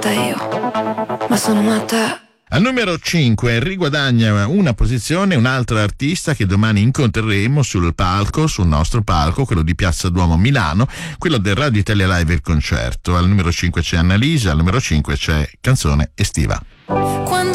matta io, ma sono matta. Al numero 5 riguadagna una posizione un'altra artista che domani incontreremo sul palco, sul nostro palco, quello di Piazza Duomo Milano, quello del Radio Italia Live il concerto. Al numero 5 c'è Annalisa, al numero 5 c'è Canzone estiva.